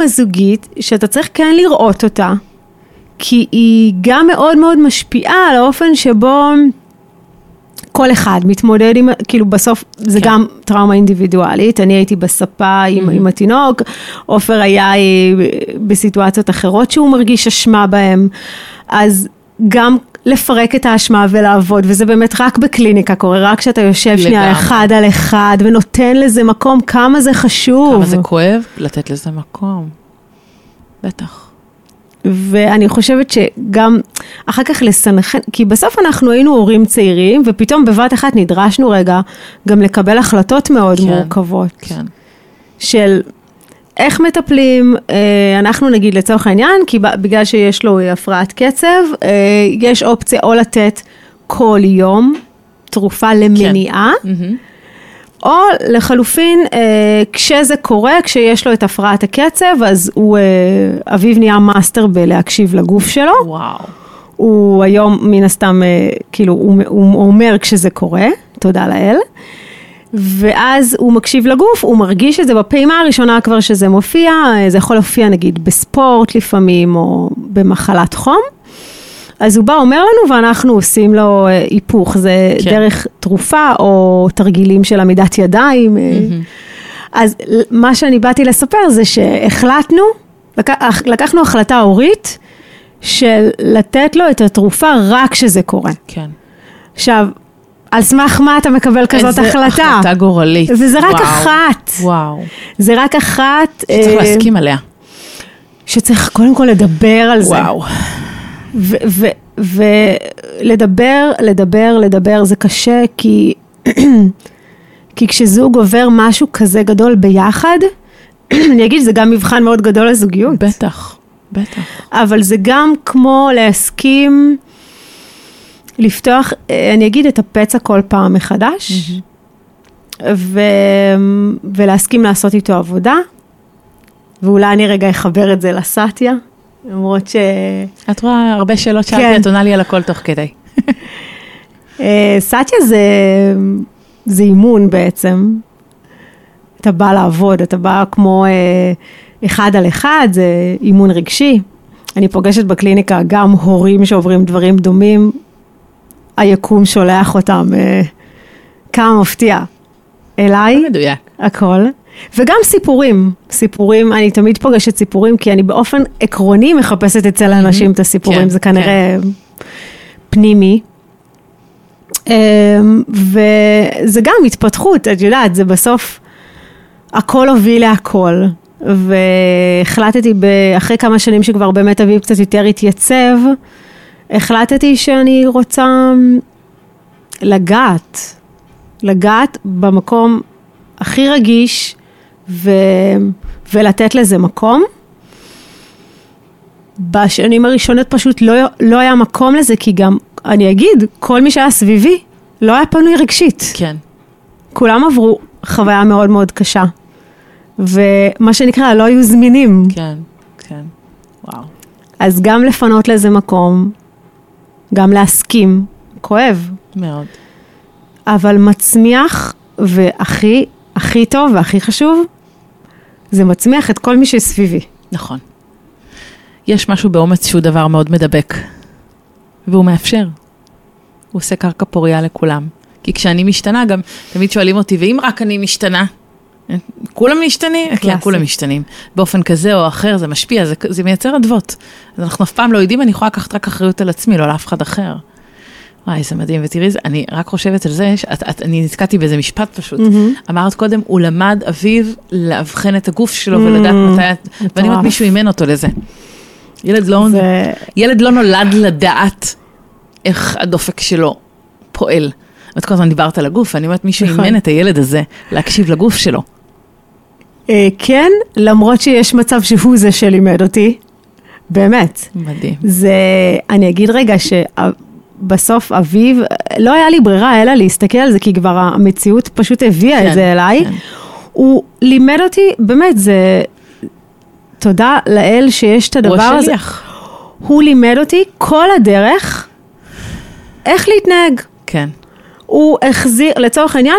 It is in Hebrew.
הזוגית, שאתה צריך כן לראות אותה, כי היא גם מאוד מאוד משפיעה על האופן שבו כל אחד מתמודד עם, כאילו בסוף זה גם טראומה אינדיבידואלית, אני הייתי בספה עם התינוק, עופר היה בסיטואציות אחרות שהוא מרגיש אשמה בהם, אז גם לפרק את האשמה ולעבוד, וזה באמת רק בקליניקה קורה, רק כשאתה יושב שנייה אחד על אחד, ונותן לזה מקום, כמה זה חשוב. כמה זה כואב, לתת לזה מקום. בטח. ואני חושבת שגם אחר כך לסנכן, כי בסוף אנחנו היינו הורים צעירים, ופתאום בבת אחת נדרשנו רגע גם לקבל החלטות מאוד מורכבות. כן. של איך מטפלים, אנחנו נגיד לצורך העניין, כי בגלל שיש לו הפרעת קצב, יש אופציה או לתת כל יום תרופה למניעה, או לחלופין, כשזה קורה, כשיש לו את הפרעת הקצב, אז אביב נהיה מאסטר בלהקשיב לגוף שלו. וואו. הוא היום מן הסתם, כאילו, הוא אומר כשזה קורה, תודה לאל. ואז הוא מקשיב לגוף, הוא מרגיש את זה בפעימה הראשונה כבר שזה מופיע, זה יכול להופיע נגיד בספורט לפעמים, או במחלת חום. אז הוא בא אומר לנו, ואנחנו עושים לו היפוך, זה דרך תרופה, או תרגילים של עמידת ידיים. אז מה שאני באתי לספר זה שהחלטנו, לקחנו החלטה הורית, של לתת לו את התרופה רק כשזה קורה. כן. עכשיו, על סמך מה אתה מקבל כזאת החלטה? איזה החלטה גורלית. וזה רק אחת. וואו. זה רק אחת. שצריך להסכים עליה. שצריך קודם כל לדבר על זה. וואו. לדבר זה קשה, כי כשזוג עובר משהו כזה גדול ביחד, אני אגיד, זה גם מבחן מאוד גדול לזוגיות. בטח, בטח. אבל זה גם כמו להסכים, לפתוח, אני אגיד, את הפצע כל פעם מחדש, ולהסכים לעשות איתו עבודה, ואולי אני רגע אחבר את זה לסטיה, למרות ש... את רואה הרבה שאלות שאלתי, את עונה לי על הכל תוך כדי. סטיה זה אימון בעצם. אתה בא לעבוד, אתה בא כמו אחד על אחד, זה אימון רגשי. אני פוגשת בקליניקה גם הורים שעוברים דברים דומים, היקום שולח אותם, כמה מפתיע, אליי, מדויק. הכל. וגם סיפורים, אני תמיד פוגשת סיפורים, כי אני באופן עקרוני מחפשת אצל האנשים את הסיפורים, זה כנראה פנימי. וזה גם התפתחות, את יודעת, זה בסוף, הכל הוביל להכל, והחלטתי אחרי כמה שנים שכבר באמת אביב קצת יותר התייצב, החלטתי שאני רוצה לגעת במקום הכי רגיש, ולתת לזה מקום. בשנים הראשונות פשוט לא היה מקום לזה, כי גם, אני אגיד, כל מי שהיה סביבי, לא היה פנוי רגשית. כן. כולם עברו חוויה מאוד מאוד קשה. ומה שנקרא, לא היו זמינים. כן, כן. וואו. אז גם לפנות לזה מקום, גם להסכים, כואב. מאוד. אבל מצמיח, הכי טוב והכי חשוב, זה מצמיח את כל מי שסביבי. נכון. יש משהו באומץ שהוא דבר מאוד מדבק, והוא מאפשר. הוא עושה קרקע פוריה לכולם. כי כשאני משתנה, גם תמיד שואלים אותי, ואם רק אני משתנה, כולם משתנים? כן, כולם משתנים. באופן כזה או אחר, זה משפיע, זה מייצר עדבות. אז אנחנו אף פעם לא יודעים, אני יכולה לקחת רק אחריות על עצמי, לא לאף אחד אחר. וואי, זה מדהים, ותראי, אני רק חושבת על זה, אני נזכרתי באיזה משפט פשוט. אמרת קודם, הוא למד אביב להבחן את הגוף שלו ולדעת מתי, ואני אומרת, מישהו אימן אותו לזה. ילד לא נולד לדעת איך הדופק שלו פועל. ואת כל הזמן דיברת על הגוף, אני אומרת, מישהו אימן את הילד הזה להקשיב לגוף שלו. כן, למרות שיש מצב שהוא זה שלימד אותי, באמת. מדהים. אני אגיד רגע בסוף אביב, לא היה לי ברירה, אלא להסתכל על זה, כי כבר המציאות פשוט הביאה את זה אליי. הוא לימד אותי, באמת, זה תודה לאל שיש את הדבר הזה. הוא השליח. הוא לימד אותי כל הדרך איך להתנהג. כן. הוא החזיר, לצורך העניין,